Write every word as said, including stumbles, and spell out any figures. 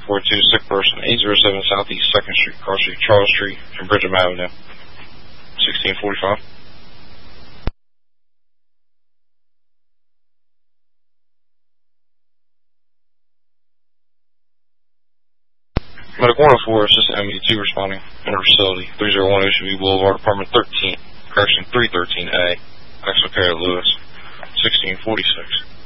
four two, sick person, eight oh seven Southeast second Street, Cross Street, Charles Street, and Bridgham Avenue, sixteen forty-five. Medical one oh four, Assistant M E two responding in our facility, three oh one Ocean View Boulevard, apartment thirteen, correction three thirteen A, Axel Carey Lewis, sixteen forty-six.